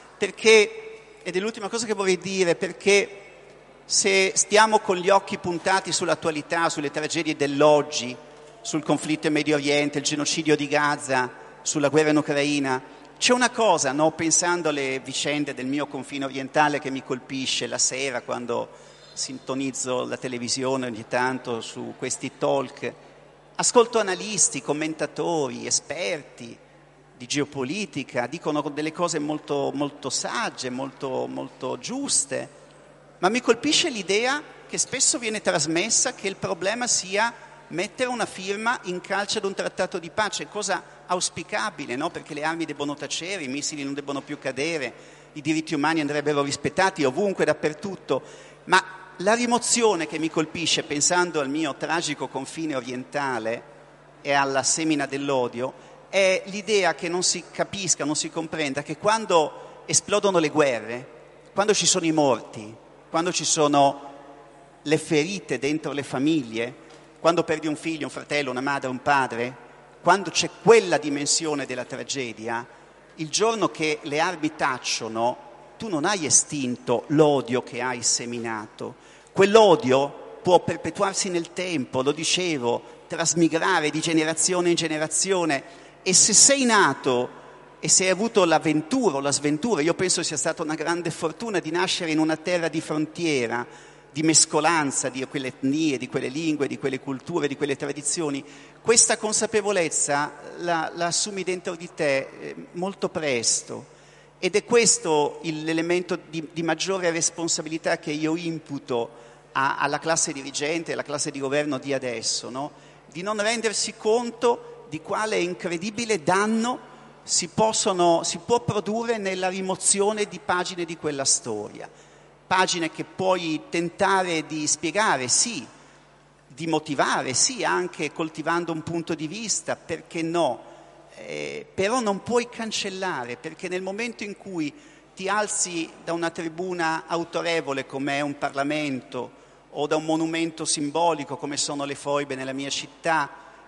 Perché, ed è l'ultima cosa che vorrei dire, perché se stiamo con gli occhi puntati sull'attualità, sulle tragedie dell'oggi, sul conflitto in Medio Oriente, il genocidio di Gaza, sulla guerra in Ucraina, c'è una cosa, no? Pensando alle vicende del mio confine orientale, che mi colpisce la sera quando sintonizzo la televisione ogni tanto su questi talk, ascolto analisti, commentatori, esperti di geopolitica, dicono delle cose molto, molto sagge, molto, molto giuste, ma mi colpisce l'idea che spesso viene trasmessa che il problema sia mettere una firma in calce ad un trattato di pace, cosa auspicabile, no? Perché le armi debbono tacere, i missili non debbono più cadere, i diritti umani andrebbero rispettati ovunque, dappertutto, ma la rimozione che mi colpisce, pensando al mio tragico confine orientale e alla semina dell'odio, è l'idea che non si capisca, non si comprenda che quando esplodono le guerre, quando ci sono i morti, quando ci sono le ferite dentro le famiglie, quando perdi un figlio, un fratello, una madre, un padre, quando c'è quella dimensione della tragedia, il giorno che le armi tacciono, tu non hai estinto l'odio che hai seminato. Quell'odio può perpetuarsi nel tempo, lo dicevo, trasmigrare di generazione in generazione, e se sei nato e se hai avuto l'avventura o la sventura, io penso sia stata una grande fortuna di nascere in una terra di frontiera, di mescolanza di quelle etnie, di quelle lingue, di quelle culture, di quelle tradizioni, questa consapevolezza la, la assumi dentro di te eh, molto presto. Ed è questo l'elemento di, di maggiore responsabilità che io imputo a, alla classe dirigente, alla classe di governo di adesso, no? Di non rendersi conto di quale incredibile danno si, possono, si può produrre nella rimozione di pagine di quella storia. Pagine che puoi tentare di spiegare, sì, di motivare, sì, anche coltivando un punto di vista, perché no? Eh, però non puoi cancellare, perché nel momento in cui ti alzi da una tribuna autorevole come è un Parlamento o da un monumento simbolico come sono le foibe nella mia città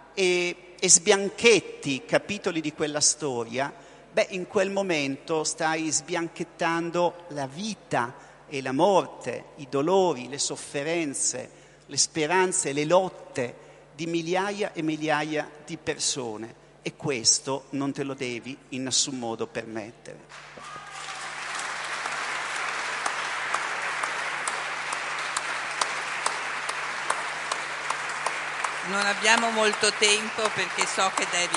e, e sbianchetti capitoli di quella storia, beh, in quel momento stai sbianchettando la vita e la morte, i dolori, le sofferenze, le speranze, le lotte di migliaia e migliaia di persone. E questo non te lo devi in nessun modo permettere. Non abbiamo molto tempo perché so che devi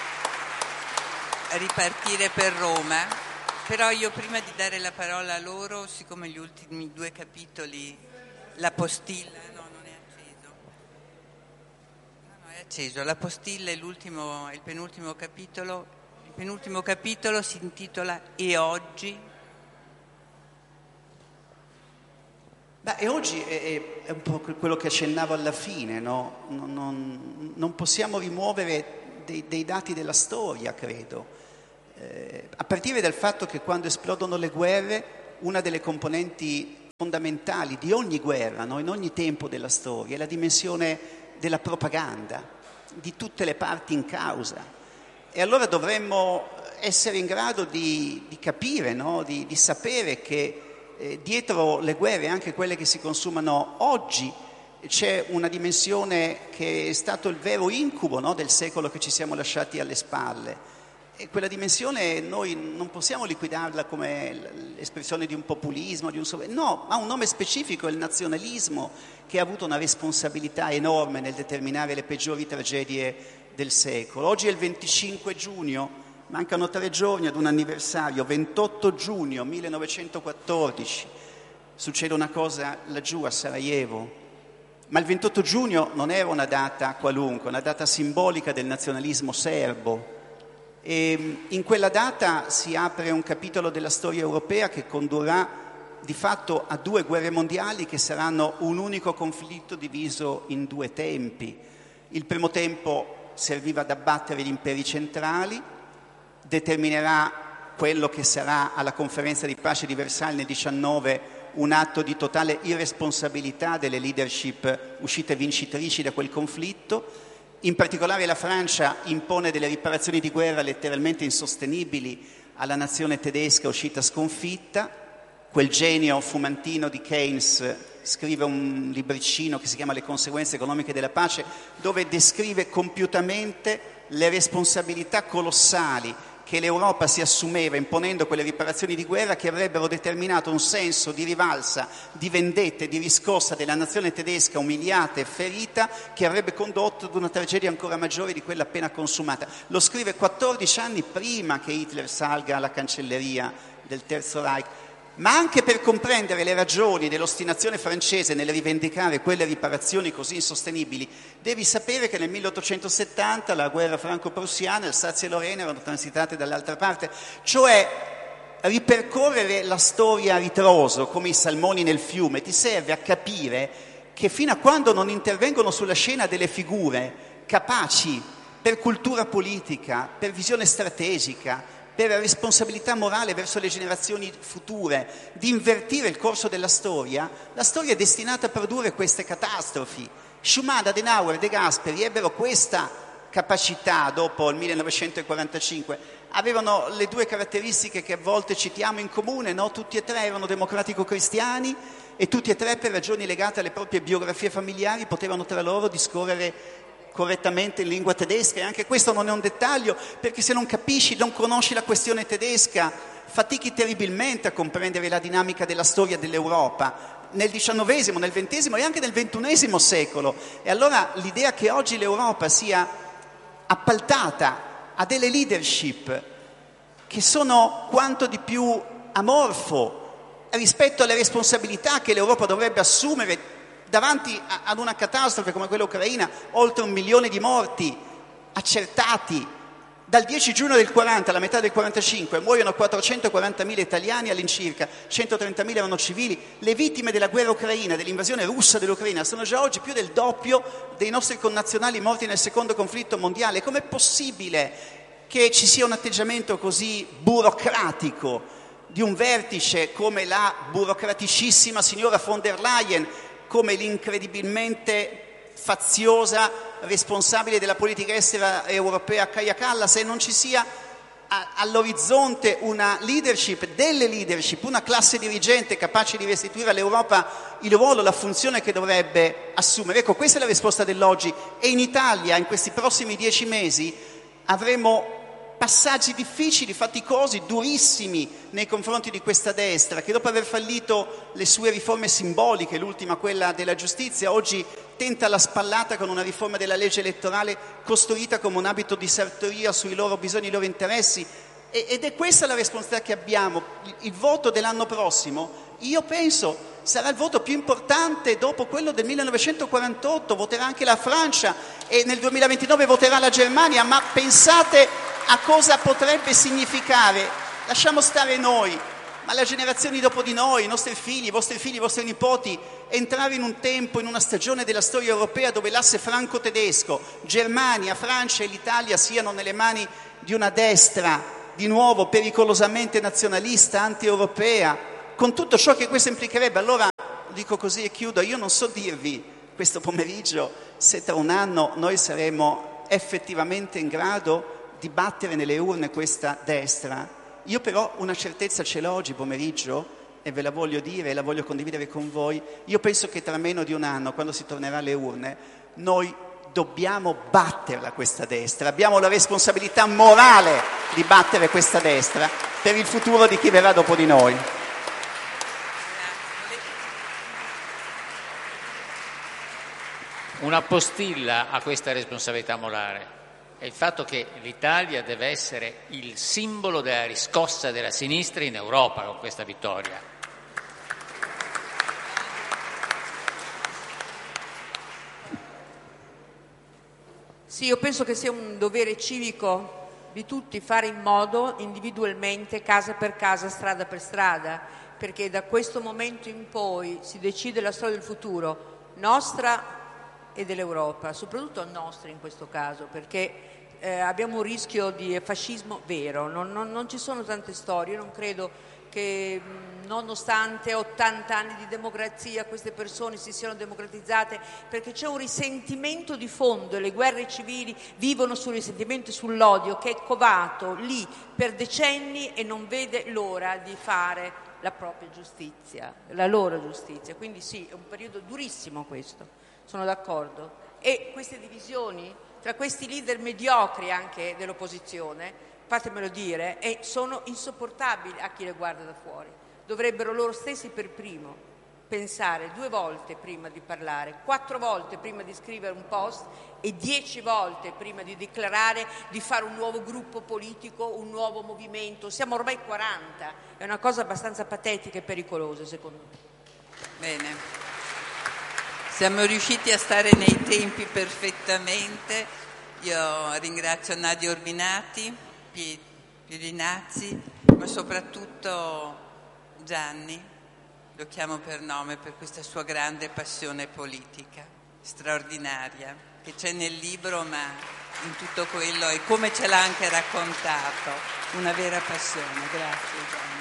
ripartire per Roma, però io prima di dare la parola a loro, siccome gli ultimi due capitoli, la postilla... Acceso. La postilla è l'ultimo, il penultimo capitolo. Il penultimo capitolo si intitola E oggi? Beh, e oggi è, è un po' quello che accennavo alla fine, no? Non, non, non possiamo rimuovere dei, dei dati della storia, credo, eh, a partire dal fatto che quando esplodono le guerre, una delle componenti fondamentali di ogni guerra, no? In ogni tempo della storia, è la dimensione della propaganda, di tutte le parti in causa. E allora dovremmo essere in grado di, di capire, no? di, di sapere che Eh, dietro le guerre, anche quelle che si consumano oggi, c'è una dimensione che è stato il vero incubo, no, del secolo che ci siamo lasciati alle spalle. E quella dimensione noi non possiamo liquidarla come l'espressione di un populismo, di un sov... no, ha un nome specifico, è il nazionalismo, che ha avuto una responsabilità enorme nel determinare le peggiori tragedie del secolo. Oggi è il venticinque giugno. Mancano tre giorni ad un anniversario, ventotto giugno millenovecentoquattordici, succede una cosa laggiù a Sarajevo, ma il ventotto giugno non era una data qualunque, una data simbolica del nazionalismo serbo. E in quella data si apre un capitolo della storia europea che condurrà di fatto a due guerre mondiali che saranno un unico conflitto diviso in due tempi. Il primo tempo serviva ad abbattere gli imperi centrali, determinerà quello che sarà alla conferenza di pace di Versailles nel diciannove un atto di totale irresponsabilità delle leadership uscite vincitrici da quel conflitto. In particolare la Francia impone delle riparazioni di guerra letteralmente insostenibili alla nazione tedesca uscita sconfitta. Quel genio fumantino di Keynes scrive un libricino che si chiama Le conseguenze economiche della pace, dove descrive compiutamente le responsabilità colossali che l'Europa si assumeva imponendo quelle riparazioni di guerra che avrebbero determinato un senso di rivalsa, di vendetta e di riscossa della nazione tedesca umiliata e ferita, che avrebbe condotto ad una tragedia ancora maggiore di quella appena consumata. Lo scrive quattordici anni prima che Hitler salga alla cancelleria del Terzo Reich. Ma anche per comprendere le ragioni dell'ostinazione francese nel rivendicare quelle riparazioni così insostenibili, devi sapere che nel milleottocentosettanta la guerra franco-prussiana, Alsazia e Lorena erano transitate dall'altra parte, cioè ripercorrere la storia a ritroso come i salmoni nel fiume ti serve a capire che fino a quando non intervengono sulla scena delle figure capaci per cultura politica, per visione strategica, per responsabilità morale verso le generazioni future, di invertire il corso della storia, la storia è destinata a produrre queste catastrofi. Schuman, Adenauer, De Gasperi ebbero questa capacità dopo il millenovecentoquarantacinque, avevano le due caratteristiche che a volte citiamo in comune, no? Tutti e tre erano democratico-cristiani e tutti e tre, per ragioni legate alle proprie biografie familiari, potevano tra loro discorrere correttamente in lingua tedesca. E anche questo non è un dettaglio, perché se non capisci, non conosci la questione tedesca, fatichi terribilmente a comprendere la dinamica della storia dell'Europa nel diciannovesimo, nel ventesimo e anche nel ventunesimo secolo. E allora l'idea che oggi l'Europa sia appaltata a delle leadership che sono quanto di più amorfo rispetto alle responsabilità che l'Europa dovrebbe assumere davanti a, ad una catastrofe come quella ucraina, oltre un milione di morti accertati. Dal dieci giugno del quaranta alla metà del quarantacinque muoiono quattrocentoquarantamila italiani all'incirca, centotrentamila erano civili. Le vittime della guerra ucraina, dell'invasione russa dell'Ucraina, sono già oggi più del doppio dei nostri connazionali morti nel secondo conflitto mondiale. Com'è possibile che ci sia un atteggiamento così burocratico di un vertice come la burocraticissima signora von der Leyen, come l'incredibilmente faziosa responsabile della politica estera europea Kaja Kallas, se non ci sia a, all'orizzonte una leadership, delle leadership, una classe dirigente capace di restituire all'Europa il ruolo, la funzione che dovrebbe assumere. Ecco, questa è la risposta dell'oggi. E in Italia, in questi prossimi dieci mesi, avremo passaggi difficili, faticosi, durissimi nei confronti di questa destra che dopo aver fallito le sue riforme simboliche, l'ultima quella della giustizia, oggi tenta la spallata con una riforma della legge elettorale costruita come un abito di sartoria sui loro bisogni, i loro interessi. E, ed è questa la responsabilità che abbiamo. Il, il voto dell'anno prossimo, io penso, sarà il voto più importante dopo quello del millenovecentoquarantotto, voterà anche la Francia e nel duemilaventinove voterà la Germania, ma pensate a cosa potrebbe significare, lasciamo stare noi, ma le generazioni dopo di noi, i nostri figli, i vostri figli, i vostri nipoti, entrare in un tempo, in una stagione della storia europea dove l'asse franco-tedesco, Germania, Francia e l'Italia siano nelle mani di una destra, di nuovo pericolosamente nazionalista, anti-europea, con tutto ciò che questo implicherebbe. Allora, dico così e chiudo, io non so dirvi questo pomeriggio se tra un anno noi saremo effettivamente in grado di battere nelle urne questa destra. Io però una certezza ce l'ho oggi pomeriggio e ve la voglio dire e la voglio condividere con voi. Io penso che tra meno di un anno, quando si tornerà alle urne, noi dobbiamo batterla questa destra, abbiamo la responsabilità morale di battere questa destra per il futuro di chi verrà dopo di noi. Una postilla a questa responsabilità morale è il fatto che l'Italia deve essere il simbolo della riscossa della sinistra in Europa con questa vittoria. Sì, io penso che sia un dovere civico di tutti fare in modo, individualmente, casa per casa, strada per strada, perché da questo momento in poi si decide la storia del futuro, nostra e dell'Europa, soprattutto nostra in questo caso, perché eh, abbiamo un rischio di fascismo vero, non, non, non ci sono tante storie, io non credo che mh, nonostante ottanta anni di democrazia queste persone si siano democratizzate, perché c'è un risentimento di fondo e le guerre civili vivono sul risentimento e sull'odio che è covato lì per decenni e non vede l'ora di fare la propria giustizia, la loro giustizia. Quindi sì, è un periodo durissimo questo. Sono d'accordo. E queste divisioni tra questi leader mediocri anche dell'opposizione, fatemelo dire, e sono insopportabili a chi le guarda da fuori. Dovrebbero loro stessi per primo pensare due volte prima di parlare, quattro volte prima di scrivere un post e dieci volte prima di dichiarare di fare un nuovo gruppo politico, un nuovo movimento. Siamo ormai quaranta, è una cosa abbastanza patetica e pericolosa secondo me. Bene. Siamo riusciti a stare nei tempi perfettamente. Io ringrazio Nadia Urbinati, Pierinazzi, ma soprattutto Gianni, lo chiamo per nome per questa sua grande passione politica, straordinaria, che c'è nel libro, ma in tutto quello e come ce l'ha anche raccontato, una vera passione. Grazie Gianni.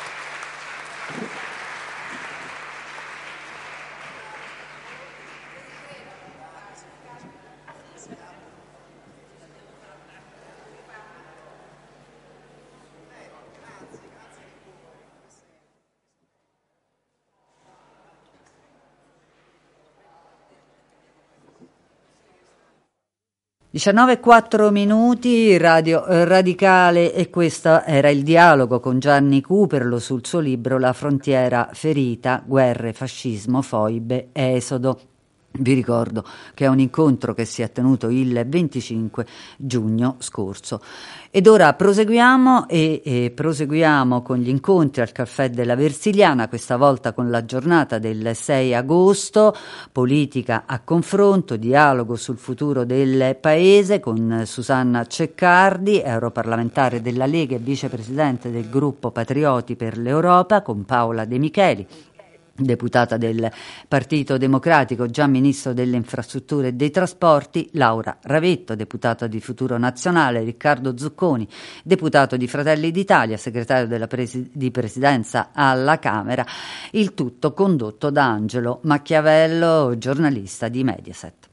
diciannove e quattro minuti, Radio Radicale, e questo era il dialogo con Gianni Cooperlo sul suo libro La frontiera ferita, guerre, fascismo, foibe, esodo. Vi ricordo che è un incontro che si è tenuto il venticinque giugno scorso. Ed ora proseguiamo e, e proseguiamo con gli incontri al Caffè della Versiliana, questa volta con la giornata del sei agosto, politica a confronto, dialogo sul futuro del paese con Susanna Ceccardi, europarlamentare della Lega e vicepresidente del gruppo Patrioti per l'Europa, con Paola De Micheli, deputata del Partito Democratico, già ministro delle infrastrutture e dei trasporti, Laura Ravetto, deputata di Futuro Nazionale, Riccardo Zucconi, deputato di Fratelli d'Italia, segretario della presi- di presidenza alla Camera, il tutto condotto da Angelo Macchiavello, giornalista di Mediaset.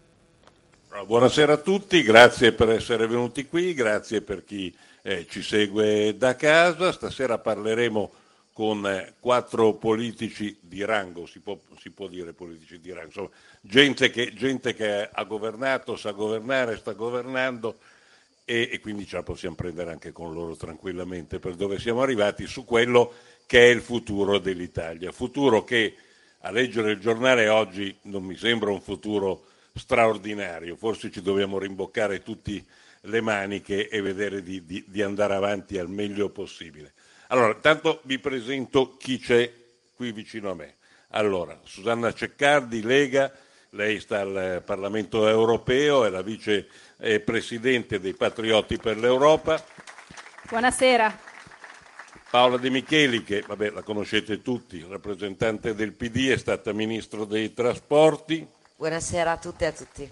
Buonasera a tutti, grazie per essere venuti qui, grazie per chi eh, ci segue da casa. Stasera parleremo con eh, quattro politici di rango, si può, si può dire politici di rango, insomma, gente che, gente che ha governato, sa governare, sta governando e, e quindi ce la possiamo prendere anche con loro tranquillamente per dove siamo arrivati, su quello che è il futuro dell'Italia. Futuro che, a leggere il giornale oggi, non mi sembra un futuro straordinario, forse ci dobbiamo rimboccare tutti le maniche e vedere di, di, di andare avanti al meglio possibile. Allora, intanto vi presento chi c'è qui vicino a me. Allora, Susanna Ceccardi, Lega, lei sta al Parlamento europeo, è la vicepresidente dei Patrioti per l'Europa. Buonasera. Paola De Micheli, che vabbè, la conoscete tutti, rappresentante del P D, è stata ministro dei trasporti. Buonasera a tutte e a tutti.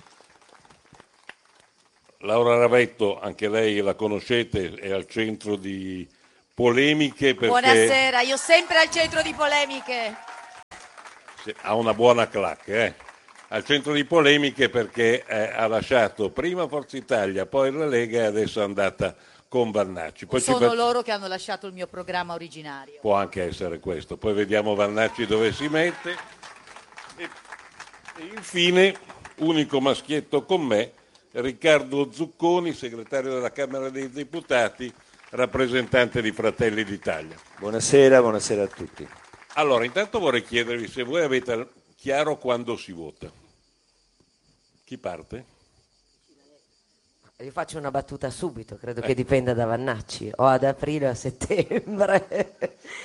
Laura Ravetto, anche lei la conoscete, è al centro di polemiche perché Buonasera, io sempre al centro di polemiche. ha una buona clac, eh? Al centro di polemiche perché eh, ha lasciato prima Forza Italia, poi la Lega e adesso è andata con Vannacci. Poi Sono fa... loro che hanno lasciato il mio programma originario. Può anche essere questo, poi vediamo Vannacci dove si mette. E, e infine, unico maschietto con me, Riccardo Zucconi, segretario della Camera dei Deputati, rappresentante di Fratelli d'Italia. Buonasera, buonasera a tutti. Allora, intanto vorrei chiedervi se voi avete chiaro quando si vota. Chi parte? Io faccio una battuta subito, credo eh. che dipenda da Vannacci, o ad aprile o a settembre,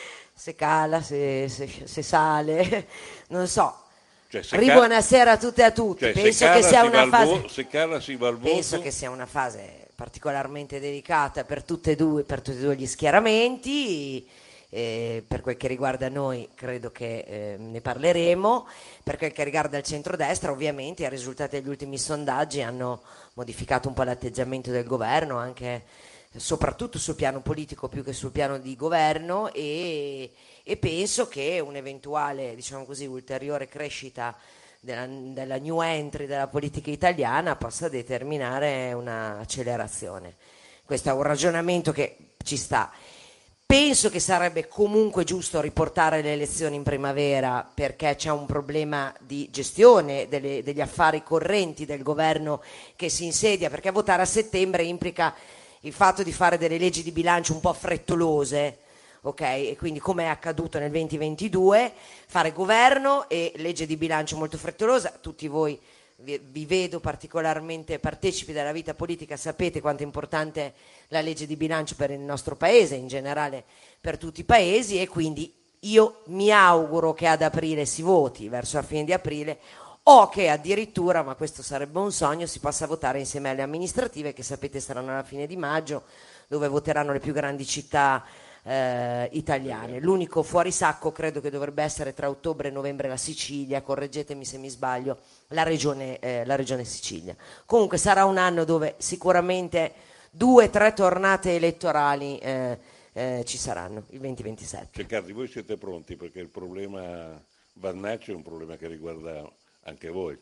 se cala, se, se, se sale, non so. Cioè, Ribuonasera a tutte e a tutti. Cioè, penso se che sia una fase vo- se cala si va al voto. Penso che sia una fase particolarmente delicata per tutte e due, per tutti e due gli schieramenti. Eh, per quel che riguarda noi credo che eh, ne parleremo. Per quel che riguarda il centrodestra, ovviamente i risultati degli ultimi sondaggi hanno modificato un po' l'atteggiamento del governo, anche soprattutto sul piano politico più che sul piano di governo, e, e penso che un'eventuale, diciamo così, ulteriore crescita della, della new entry della politica italiana possa determinare un'accelerazione. Questo è un ragionamento che ci sta. Penso che sarebbe comunque giusto riportare le elezioni in primavera, perché c'è un problema di gestione delle, degli affari correnti del governo che si insedia, perché votare a settembre implica il fatto di fare delle leggi di bilancio un po' frettolose, ok? E quindi, come è accaduto nel duemilaventidue, fare governo e legge di bilancio molto frettolosa. Tutti voi vi, vi vedo particolarmente partecipi della vita politica, sapete quanto è importante la legge di bilancio per il nostro paese, in generale per tutti i paesi, e quindi io mi auguro che ad aprile si voti, verso la fine di aprile, o che addirittura, ma questo sarebbe un sogno, si possa votare insieme alle amministrative, che sapete saranno alla fine di maggio, dove voteranno le più grandi città eh, italiane. L'unico fuorisacco credo che dovrebbe essere tra ottobre e novembre la Sicilia, correggetemi se mi sbaglio, la regione, eh, la regione Sicilia. Comunque sarà un anno dove sicuramente due, tre tornate elettorali eh, eh, ci saranno, il venti ventisette. Ceccardi, voi siete pronti? Perché il problema Vannacci è un problema che riguarda anche voi.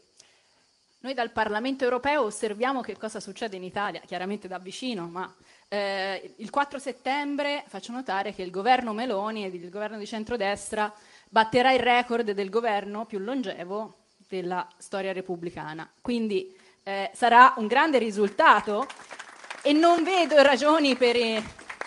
Noi dal Parlamento europeo osserviamo che cosa succede in Italia, chiaramente da vicino, ma eh, il quattro settembre faccio notare che il governo Meloni e il governo di centrodestra batterà il record del governo più longevo della storia repubblicana. Quindi eh, sarà un grande risultato e non vedo ragioni per eh,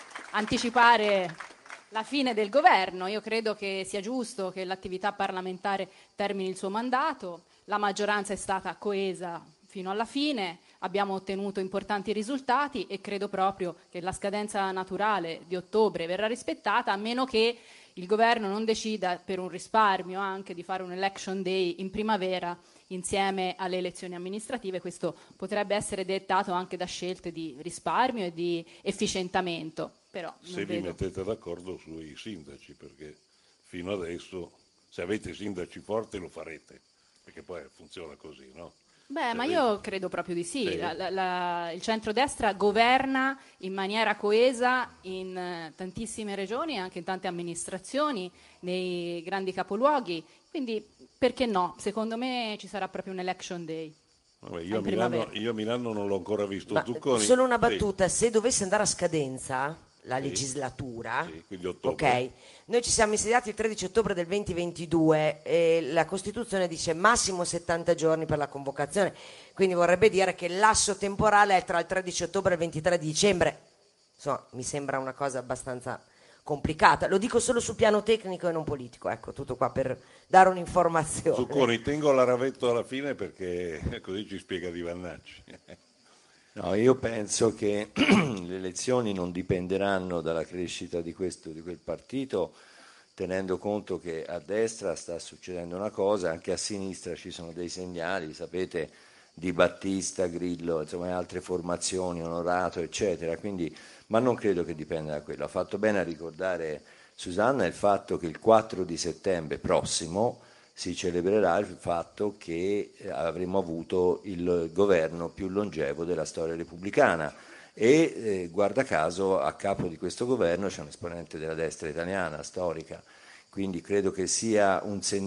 anticipare la fine del governo. Io credo che sia giusto che l'attività parlamentare termini il suo mandato. La maggioranza è stata coesa fino alla fine, abbiamo ottenuto importanti risultati e credo proprio che la scadenza naturale di ottobre verrà rispettata, a meno che il governo non decida, per un risparmio anche, di fare un election day in primavera insieme alle elezioni amministrative. Questo potrebbe essere dettato anche da scelte di risparmio e di efficientamento. Però non se vi vedo. mettete d'accordo sui sindaci, perché fino adesso se avete sindaci forti lo farete, perché poi funziona così, no? Beh, Se ma avete... io credo proprio di sì. sì. La, la, la, il centrodestra governa in maniera coesa in eh, tantissime regioni e anche in tante amministrazioni, nei grandi capoluoghi, quindi perché no? Secondo me ci sarà proprio un election day. Vabbè, io, a Milano, io a Milano non l'ho ancora visto. Ma Zucconi, solo una battuta, sì. Se dovesse andare a scadenza la sì. legislatura, sì, quindi ottobre. ok, noi ci siamo insediati il tredici ottobre del duemilaventidue e la Costituzione dice massimo settanta giorni per la convocazione, quindi vorrebbe dire che l'asso temporale è tra il tredici ottobre e il ventitré di dicembre. Insomma, mi sembra una cosa abbastanza complicata, lo dico solo sul piano tecnico e non politico, ecco, tutto qua per dare un'informazione. Zucconi, tengo la Ravetto alla fine perché così ci spiega di Vannacci. No, io penso che le elezioni non dipenderanno dalla crescita di questo o di quel partito, tenendo conto che a destra sta succedendo una cosa, anche a sinistra ci sono dei segnali, sapete, Di Battista, Grillo, insomma altre formazioni, Onorato, eccetera, quindi ma non credo che dipenda da quello. Ha fatto bene a ricordare Susanna il fatto che il quattro di settembre prossimo si celebrerà il fatto che avremo avuto il governo più longevo della storia repubblicana e eh, guarda caso a capo di questo governo c'è un esponente della destra italiana storica, quindi credo che sia un segnale